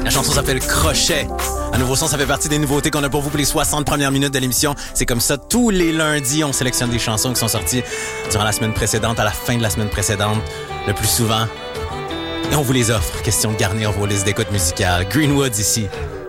La chanson s'appelle Crochet. Un nouveau son, ça fait partie des nouveautés qu'on a pour vous pour les 60 premières minutes de l'émission. C'est comme ça, tous les lundis, on sélectionne des chansons qui sont sorties durant la semaine précédente, à la fin de la semaine précédente, le plus souvent. Et on vous les offre. Question de garnir vos listes d'écoute musicales. Greenwood ici.